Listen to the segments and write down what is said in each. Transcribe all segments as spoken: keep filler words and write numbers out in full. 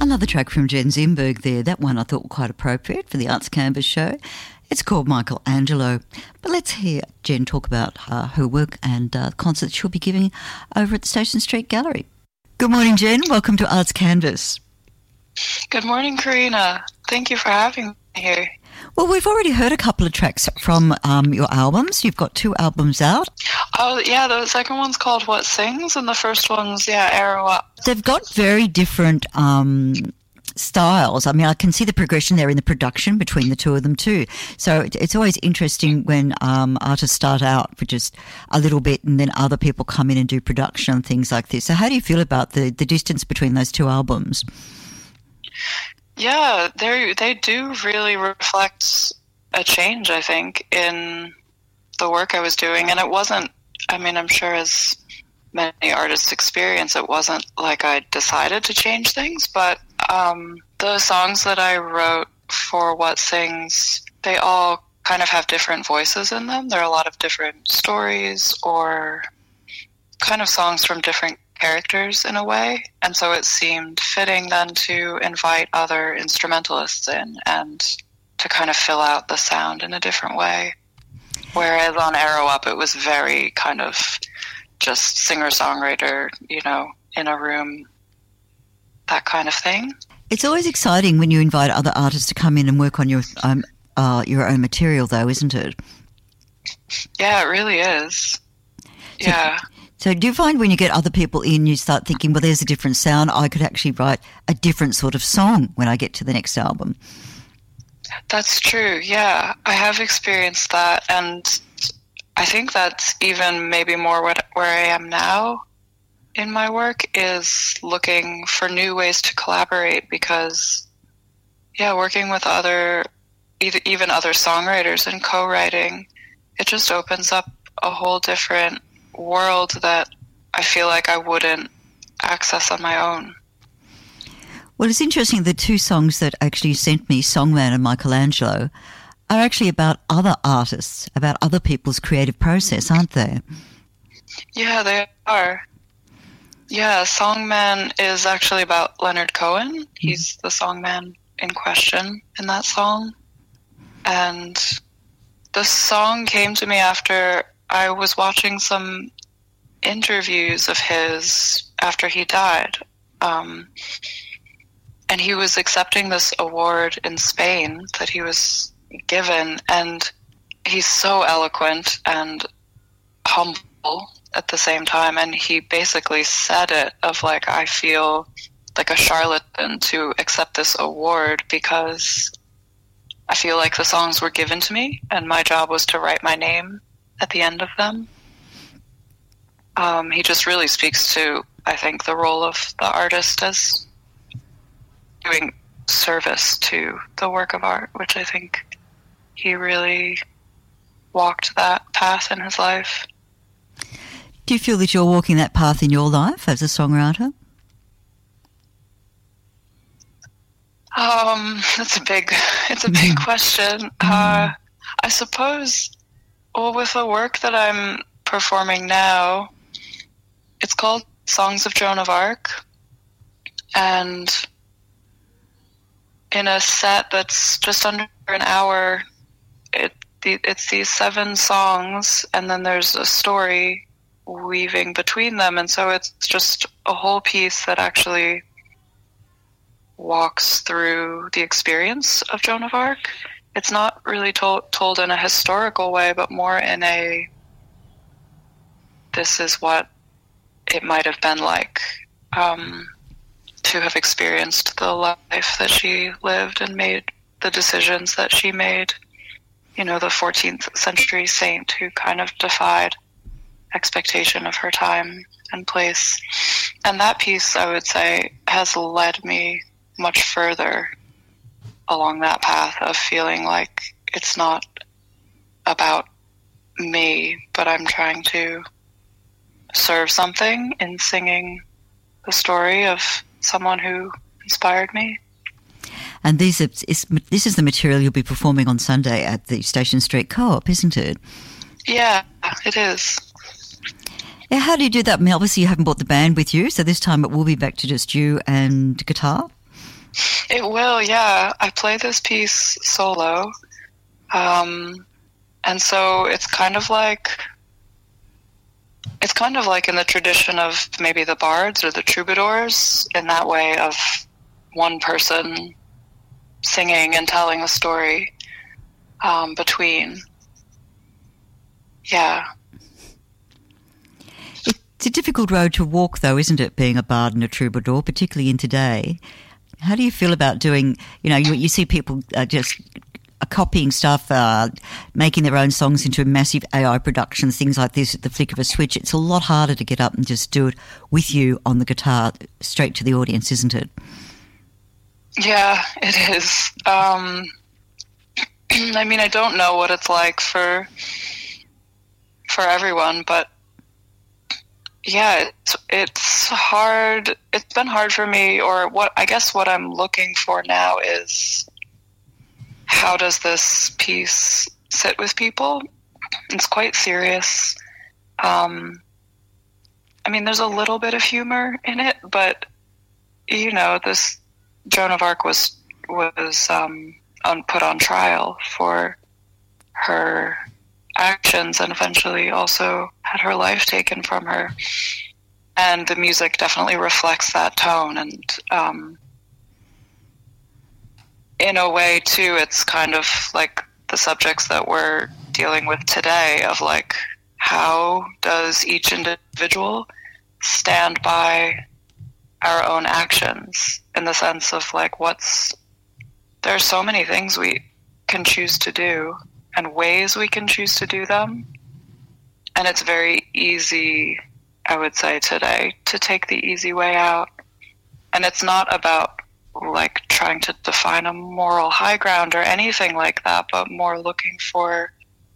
Another track from Jen Zimberg there. That one I thought was quite appropriate for the Arts Canvas show. It's called Michelangelo. But let's hear Jen talk about uh, her work and uh, the concert she'll be giving over at the Station Street Gallery. Good morning, Jen. Welcome to Arts Canvas. Good morning, Karina. Thank you for having me here. Well, we've already heard a couple of tracks from um, your albums. You've got two albums out. Oh, yeah, the second one's called What Sings, and the first one's, yeah, Arrow Up. They've got very different um, styles. I mean, I can see the progression there in the production between the two of them too. So it's always interesting when um, artists start out for just a little bit and then other people come in and do production and things like this. So how do you feel about the, the distance between those two albums? Yeah, they they do really reflect a change, I think, in the work I was doing. And it wasn't, I mean, I'm sure as many artists experience, it wasn't like I decided to change things, but um, the songs that I wrote for What Sings, they all kind of have different voices in them. There are a lot of different stories or kind of songs from different characters in a way, and so it seemed fitting then to invite other instrumentalists in and to kind of fill out the sound in a different way. Whereas on Arrow Up, it was very kind of just singer-songwriter, you know, in a room, that kind of thing. It's always exciting when you invite other artists to come in and work on your um, uh, your own material, though, isn't it? Yeah, it really is. Yeah. So do you find when you get other people in, you start thinking, well, there's a different sound. I could actually write a different sort of song when I get to the next album. That's true, yeah. I have experienced that, and I think that's even maybe more what, where I am now in my work, is looking for new ways to collaborate because, yeah, working with other, even other songwriters and co-writing, it just opens up a whole different world that I feel like I wouldn't access on my own. Well, it's interesting, the two songs that actually sent me, Songman and Michelangelo, are actually about other artists, about other people's creative process, aren't they? Yeah, they are. Yeah, Songman is actually about Leonard Cohen. He's the songman in question in that song. And the song came to me after I was watching some interviews of his after he died. Um, and he was accepting this award in Spain that he was given. And he's so eloquent and humble at the same time. And he basically said it of like, I feel like a charlatan to accept this award because I feel like the songs were given to me and my job was to write my name at the end of them. Um, he just really speaks to, I think, the role of the artist as doing service to the work of art, which I think he really walked that path in his life. Do you feel that you're walking that path in your life as a songwriter? Um, that's a big, it's a big question. Uh, I suppose, well, with the work that I'm performing now, it's called Songs of Joan of Arc, and in a set that's just under an hour, it it's these seven songs, and then there's a story weaving between them, and so it's just a whole piece that actually walks through the experience of Joan of Arc. It's not really told told in a historical way, but more in a, this is what it might have been like um, to have experienced the life that she lived and made the decisions that she made. You know, the fourteenth century saint who kind of defied expectation of her time and place. And that piece, I would say, has led me much further along that path of feeling like it's not about me, but I'm trying to serve something in singing the story of someone who inspired me. And these are, is, this is the material you'll be performing on Sunday at the Station Street Co-op, isn't it? Yeah, it is. Yeah, how do you do that? I mean, obviously you haven't brought the band with you, so this time it will be back to just you and guitar. It will, yeah. I play this piece solo. Um, and so it's kind of like, it's kind of like in the tradition of maybe the bards or the troubadours, in that way of one person singing and telling a story um, between. Yeah. It's a difficult road to walk, though, isn't it, being a bard and a troubadour, particularly in today? How do you feel about doing, you know, you, you see people uh, just uh, copying stuff, uh, making their own songs into massive A I productions, things like this at the flick of a switch. It's a lot harder to get up and just do it with you on the guitar straight to the audience, isn't it? Yeah, it is. Um, I mean, I don't know what it's like for for everyone, but yeah, it's, it's hard. It's been hard for me, or what I guess what I'm looking for now is how does this piece sit with people? It's quite serious. Um, I mean, there's a little bit of humor in it, but, you know, this Joan of Arc was, was um, on, put on trial for her actions and eventually also had her life taken from her, and the music definitely reflects that tone. And um, in a way too, it's kind of like the subjects that we're dealing with today, of like, how does each individual stand by our own actions, in the sense of like, what's there are so many things we can choose to do and ways we can choose to do them. And it's very easy, I would say today, to take the easy way out. And it's not about like trying to define a moral high ground or anything like that, but more looking for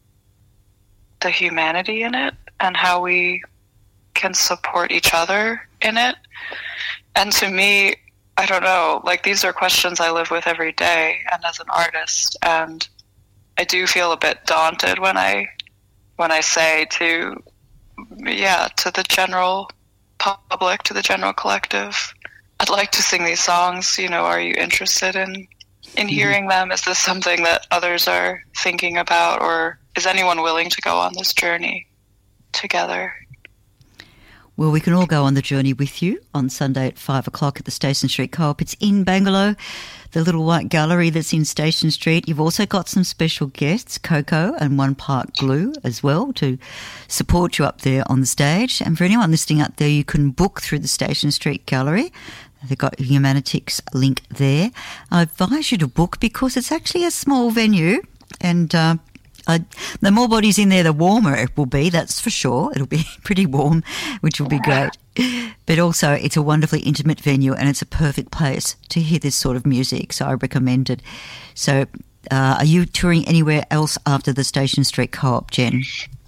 the humanity in it and how we can support each other in it. And to me, I don't know, like these are questions I live with every day and as an artist, and I do feel a bit daunted when I when I say to yeah to the general public, to the general collective, I'd like to sing these songs. You know, are you interested in in hearing them? Is this something that others are thinking about, or is anyone willing to go on this journey together? Well, we can all go on the journey with you on Sunday at five o'clock at the Station Street Co-op. It's in Bangalow, the little white gallery that's in Station Street. You've also got some special guests, Coco and One Part Glue as well, to support you up there on the stage. And for anyone listening out there, you can book through the Station Street Gallery. They've got Humanitix link there. I advise you to book because it's actually a small venue, and uh, I, the more bodies in there, the warmer it will be, that's for sure. It'll be pretty warm, which will be great. But also it's a wonderfully intimate venue, and it's a perfect place to hear this sort of music, so I recommend it. So uh, are you touring anywhere else after the Station Street Co-op, Jen?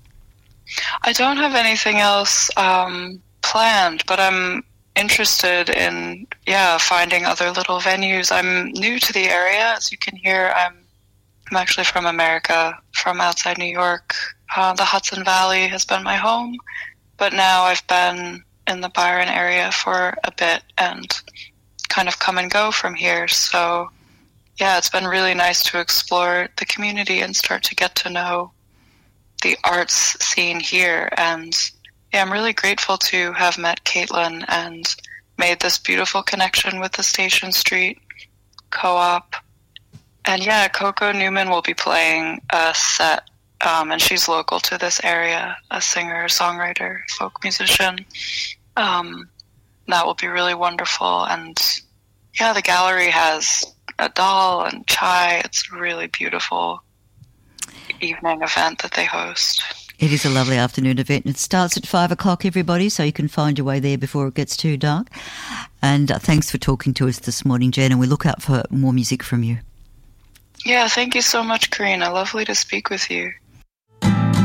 I don't have anything else um, planned, but I'm interested in, yeah, finding other little venues. I'm new to the area, as you can hear. I'm I'm actually from America, from outside New York. Uh, the Hudson Valley has been my home, but now I've been in the Byron area for a bit and kind of come and go from here. So, yeah, it's been really nice to explore the community and start to get to know the arts scene here. And yeah, I'm really grateful to have met Caitlin and made this beautiful connection with the Station Street Co-op. And yeah, Coco Newman will be playing a set, um, and she's local to this area, a singer, songwriter, folk musician. Um, that will be really wonderful. And yeah, the gallery has a doll and chai. It's a really beautiful evening event that they host. It is a lovely afternoon event. It starts at five o'clock, everybody, so you can find your way there before it gets too dark. And uh, thanks for talking to us this morning, Jen, and we look out for more music from you. Yeah, thank you so much, Karina. Lovely to speak with you.